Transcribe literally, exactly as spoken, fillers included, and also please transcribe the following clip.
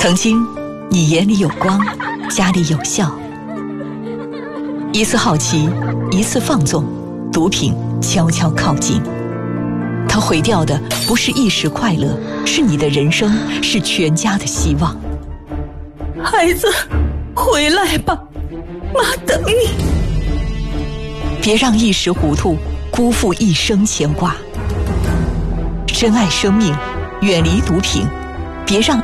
曾经，你眼里有光，家里有笑。一次好奇，一次放纵，毒品悄悄靠近。它毁掉的不是一时快乐，是你的人生，是全家的希望。 孩子，回来吧，妈等你。 别让一时糊涂辜负一生牵挂。珍爱生命，远离毒品，别让